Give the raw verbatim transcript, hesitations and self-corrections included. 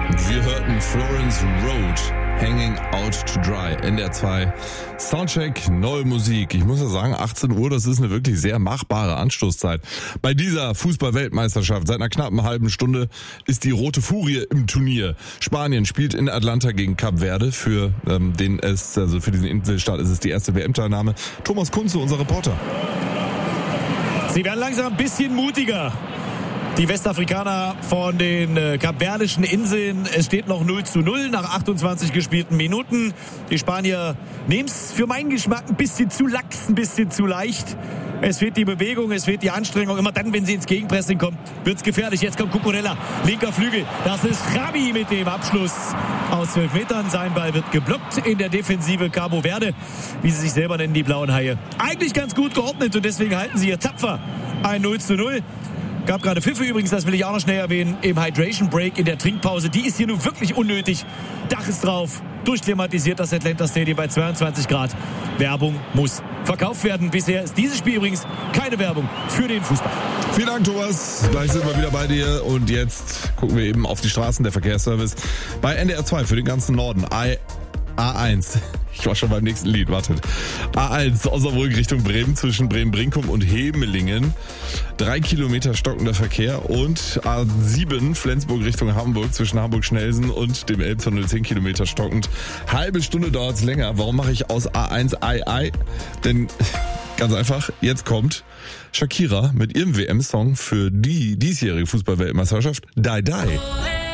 Wir hörten Florence Road, Hanging Out to Dry, N D R zwei. Soundcheck, neue Musik. Ich muss ja sagen, achtzehn Uhr, das ist eine wirklich sehr machbare Anstoßzeit. Bei dieser Fußball-Weltmeisterschaft seit einer knappen halben Stunde ist die Rote Furie im Turnier. Spanien spielt in Atlanta gegen Kap Verde. Für ähm, den es, also für diesen Inselstaat ist es die erste W M-Teilnahme. Thomas Kunze, unser Reporter. Sie werden langsam ein bisschen mutiger. Die Westafrikaner von den äh, kapverdischen Inseln. Es steht noch null zu null nach achtundzwanzig gespielten Minuten. Die Spanier nehmen es für meinen Geschmack ein bisschen zu lax, ein bisschen zu leicht. Es fehlt die Bewegung, es fehlt die Anstrengung. Immer dann, wenn sie ins Gegenpressing kommen, wird es gefährlich. Jetzt kommt Cucurella, linker Flügel. Das ist Xavi mit dem Abschluss aus zwölf Metern. Sein Ball wird geblockt in der Defensive Cabo Verde, wie sie sich selber nennen, die blauen Haie. Eigentlich ganz gut geordnet und deswegen halten sie hier tapfer ein null zu null. Gab gerade Pfiffe übrigens, das will ich auch noch schnell erwähnen, im Hydration Break in der Trinkpause. Die ist hier nun wirklich unnötig. Dach ist drauf, durchklimatisiert das Atlanta Stadium bei zweiundzwanzig Grad. Werbung muss verkauft werden. Bisher ist dieses Spiel übrigens keine Werbung für den Fußball. Vielen Dank, Thomas. Gleich sind wir wieder bei dir. Und jetzt gucken wir eben auf die Straßen, der Verkehrsservice bei N D R zwei für den ganzen Norden. A eins. Ich war schon beim nächsten Lied, wartet. A eins, Osnabrück Richtung Bremen, zwischen Bremen-Brinkum und Hemelingen. Drei Kilometer stockender Verkehr. Und A sieben, Flensburg Richtung Hamburg, zwischen Hamburg-Schnelsen und dem Elbtunnel zehn Kilometer stockend. Halbe Stunde dauert's länger. Warum mache ich aus A eins Ei Ei? Denn ganz einfach, jetzt kommt Shakira mit ihrem W M-Song für die diesjährige Fußball-Weltmeisterschaft, Die Die.